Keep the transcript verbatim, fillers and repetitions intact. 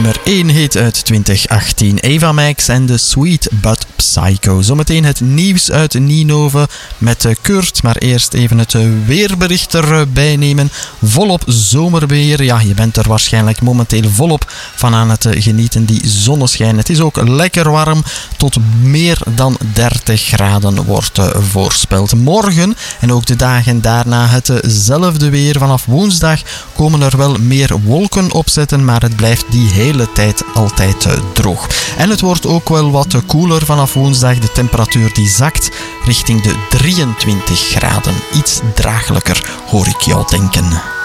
nummer één hit uit twintig achttien. Ava Max en The Sweet But Psycho. Zometeen het nieuws uit Ninove met Kurt. Maar eerst even het weerbericht erbij nemen. Volop zomerweer. Ja, je bent er waarschijnlijk momenteel volop van aan het genieten. Die zonneschijn. Het is ook lekker warm. Tot meer dan dertig graden wordt voorspeld. Morgen en ook de dagen daarna hetzelfde weer. Vanaf woensdag komen er wel meer wolken opzetten, maar het blijft die hele tijd altijd droog. En het wordt ook wel wat koeler vanaf woensdag. De temperatuur die zakt richting de drieëntwintig graden. Iets draaglijker, hoor ik jou denken.